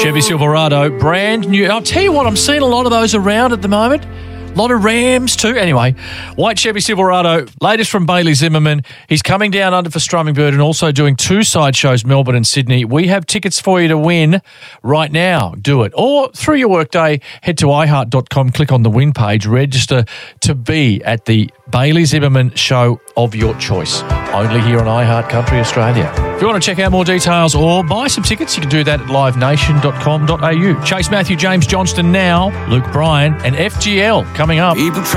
Chevy Silverado, brand new. I'll tell you what, I'm seeing a lot of those around at the moment. A lot of Rams too. Anyway, white Chevy Silverado, latest from Bailey Zimmerman. He's coming down under for Strummingbird and also doing 2 side shows, Melbourne and Sydney. We have tickets for you to win right now. Do it. Or through your workday, head to iHeart.com, click on the win page, register to be at the Bailey Zimmerman show of your choice. Only here on iHeart Country Australia. If you want to check out more details or buy some tickets, you can do that at livenation.com.au. Chase Matthew, James Johnston now, Luke Bryan and FGL coming up.